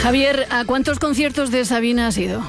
Javier, ¿a cuántos conciertos de Sabina has ido?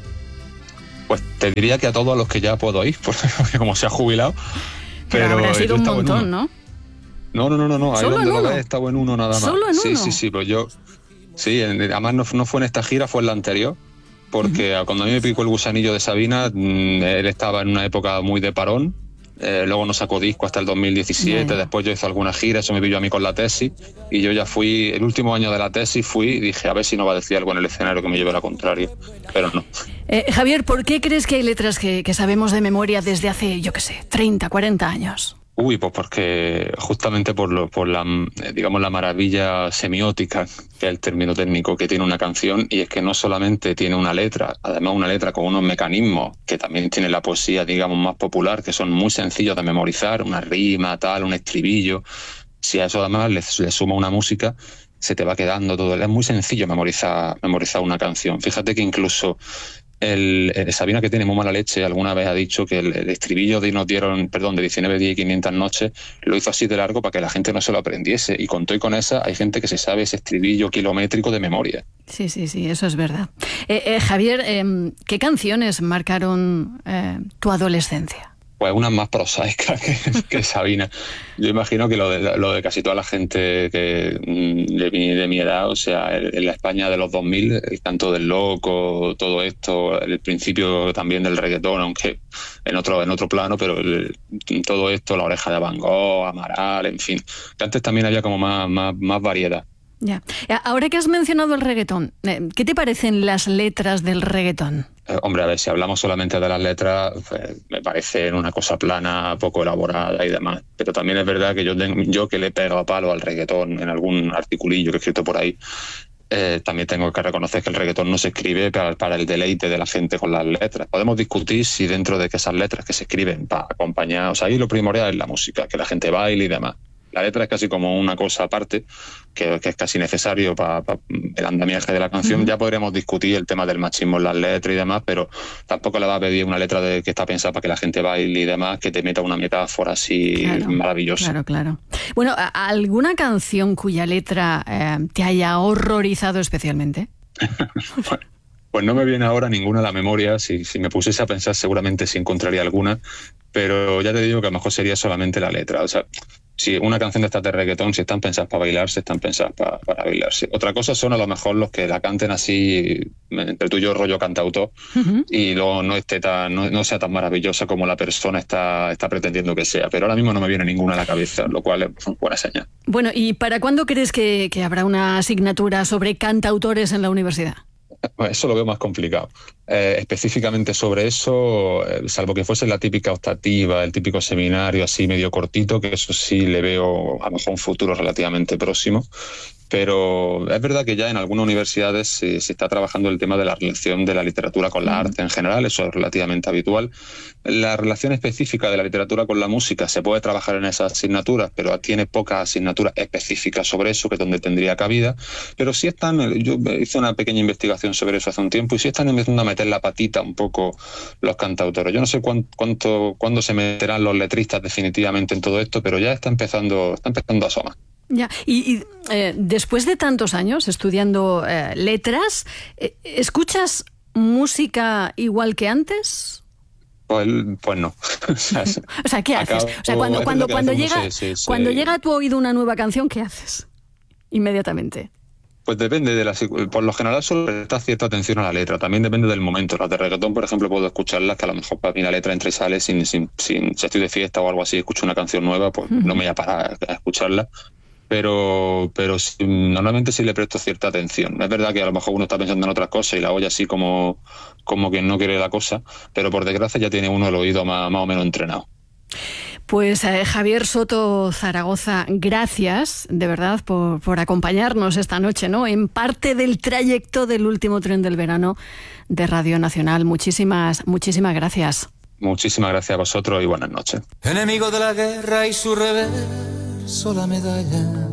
Pues te diría que a todos los que ya puedo ir, porque como se ha jubilado. Pero habrá sido un montón, ¿no? No. Ahí donde lo ves he estado en uno nada más. ¿Solo en uno? Sí, pues yo... Sí, además no fue en esta gira, fue en la anterior, porque cuando a mí me picó el gusanillo de Sabina, él estaba en una época muy de parón. Luego no sacó disco hasta el 2017, después yo hice alguna gira, eso me pilló a mí con la tesis, y yo ya fui, el último año de la tesis y dije, a ver si no va a decir algo en el escenario que me lleve a la contraria, pero no. Javier, ¿por qué crees que hay letras que sabemos de memoria desde hace, 30, 40 años? Pues porque justamente por la, digamos, la maravilla semiótica, que es el término técnico que tiene una canción, y es que no solamente tiene una letra, además una letra con unos mecanismos que también tiene la poesía, digamos, más popular, que son muy sencillos de memorizar, una rima, un estribillo. Si a eso además le suma una música, se te va quedando todo. Es muy sencillo memorizar una canción. Fíjate que incluso el Sabina, que tiene muy mala leche, alguna vez ha dicho que el estribillo de 19 días y 500 noches lo hizo así de largo para que la gente no se lo aprendiese, y con esa hay gente que se sabe ese estribillo kilométrico de memoria. Sí, eso es verdad. Javier, ¿qué canciones marcaron tu adolescencia? Pues unas más prosaicas que Sabina. Yo imagino que lo de casi toda la gente que de mi edad, o sea, en la España de los 2000, el canto del loco, todo esto, el principio también del reggaetón, aunque en otro plano, pero todo esto, La Oreja de Van Gogh, Amaral, en fin. Que antes también había como más variedad. Ya. Ahora que has mencionado el reggaetón, ¿qué te parecen las letras del reggaetón? Hombre, a ver, si hablamos solamente de las letras, pues, me parece una cosa plana, poco elaborada y demás. Pero también es verdad que yo que le he pegado a palo al reggaetón en algún articulillo que he escrito por ahí, también tengo que reconocer que el reggaetón no se escribe para el deleite de la gente con las letras. Podemos discutir si dentro de que esas letras que se escriben para acompañar, o sea, ahí lo primordial es la música, que la gente baile y demás. La letra es casi como una cosa aparte, que es casi necesario para el andamiaje de la canción. Ya podríamos discutir el tema del machismo en las letras y demás, pero tampoco le va a pedir una letra que está pensada para que la gente baile y demás, que te meta una metáfora así maravillosa. Claro. Bueno, ¿alguna canción cuya letra te haya horrorizado especialmente? Pues no me viene ahora ninguna a la memoria. Si me pusiese a pensar, seguramente sí encontraría alguna, pero ya te digo que a lo mejor sería solamente la letra. O sea, si una canción de estas de reggaetón, si están pensadas para bailarse, están pensadas para bailarse. Otra cosa son a lo mejor los que la canten así, entre tú y yo, rollo cantautor, y luego no sea tan maravillosa como la persona está pretendiendo que sea. Pero ahora mismo no me viene ninguna a la cabeza, lo cual es buena señal. Bueno, ¿y para cuándo crees que habrá una asignatura sobre cantautores en la universidad? Eso lo veo más complicado. Específicamente sobre eso, salvo que fuese la típica optativa, el típico seminario así medio cortito, que eso sí le veo a lo mejor un futuro relativamente próximo. Pero es verdad que ya en algunas universidades se está trabajando el tema de la relación de la literatura con la arte en general, eso es relativamente habitual. La relación específica de la literatura con la música se puede trabajar en esas asignaturas, pero tiene pocas asignaturas específicas sobre eso, que es donde tendría cabida. Pero sí yo hice una pequeña investigación sobre eso hace un tiempo, y sí están empezando a meter la patita un poco los cantautores. Yo no sé cuándo se meterán los letristas definitivamente en todo esto, pero ya está empezando a asomar. Ya, y después de tantos años estudiando letras, ¿escuchas música igual que antes? Pues no. O sea, ¿qué haces? O sea, cuando llega a tu oído una nueva canción, ¿qué haces inmediatamente? Pues depende por lo general solo prestar cierta atención a la letra, también depende del momento. Las de reggaetón, por ejemplo, puedo escucharlas, que a lo mejor para mí la letra entra y sale si estoy de fiesta o algo así, escucho una canción nueva, pues no me voy a parar a escucharla. Pero normalmente sí le presto cierta atención. Es verdad que a lo mejor uno está pensando en otras cosas y la oye así como quien no quiere la cosa, pero por desgracia ya tiene uno el oído más o menos entrenado. Pues Javier Soto Zaragoza, gracias de verdad por acompañarnos esta noche, ¿no? En parte del trayecto del último tren del verano de Radio Nacional. Muchísimas gracias. Muchísimas gracias a vosotros y buenas noches. Enemigo de la guerra y su reverso la medalla.